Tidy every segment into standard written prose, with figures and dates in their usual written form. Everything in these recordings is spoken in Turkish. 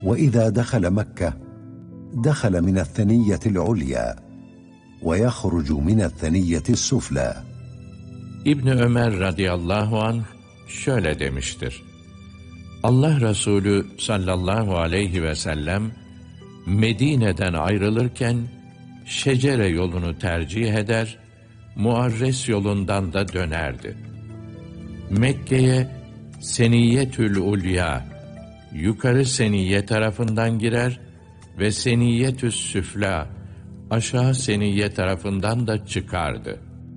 وإذا دخل مكة دخل من الثنية العليا ويخرج من الثنية السفلى. İbn Ömer radıyallahu anh şöyle demiştir: Allah Resulü sallallahu aleyhi ve sellem Medine'den ayrılırken Şecere yolunu tercih eder, Muarres yolundan da dönerdi. Mekke'ye Seniyyetül Ulya, yukarı Seniyye tarafından girer ve Seniyyetü's Süfla, aşağı Seniyye tarafından da çıkardı.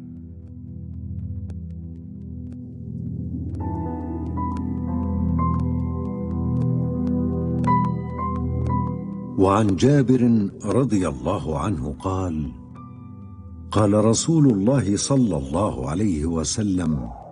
وعن جابر رضي الله عنه قال: قال رسول الله صلى الله عليه وسلم: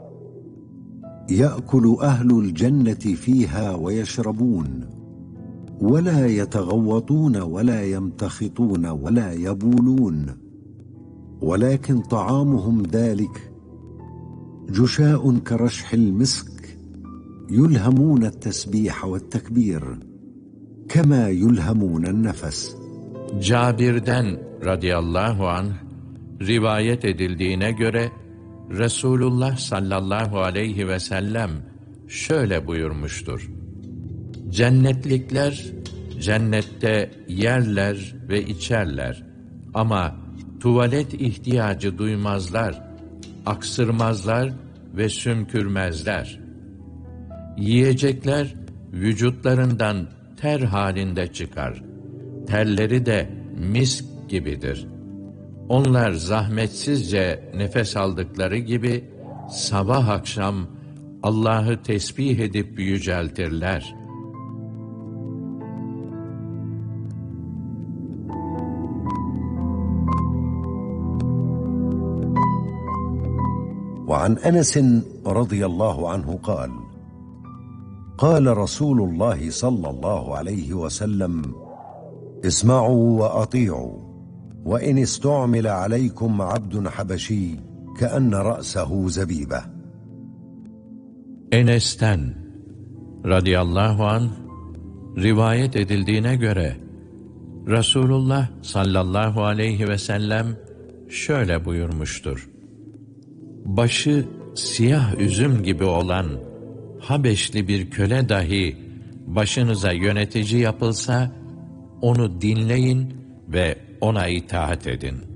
يأكل أهل الجنة فيها ويشربون ولا يتغوطون ولا يمتخطون ولا يبولون، ولكن طعامهم ذلك جشاء كرشح المسك، يلهمون التسبيح والتكبير كما يلهمون النفس. Cabir'den radıyallahu anh rivayet edildiğine göre Resulullah sallallahu aleyhi ve sellem şöyle buyurmuştur: Cennetlikler cennette yerler ve içerler ama tuvalet ihtiyacı duymazlar, aksırmazlar ve sümkürmezler. Yiyecekler vücutlarından ter halinde çıkar. Terleri de misk gibidir. Onlar zahmetsizce nefes aldıkları gibi sabah akşam Allah'ı tesbih edip yüceltirler. وعن أنس رضي الله عنه قال: قال رسول الله صلى الله عليه وسلم: اسمعوا وأطيعوا وإن استعمل عليكم عبد حبشي كأن رأسه زبيبة. Enes'ten radıyallahu anh rivayet edildiğine göre Resulullah sallallahu aleyhi ve sellem şöyle buyurmuştur: Başı siyah üzüm gibi olan Habeşli bir köle dahi başınıza yönetici yapılsa onu dinleyin ve ona itaat edin.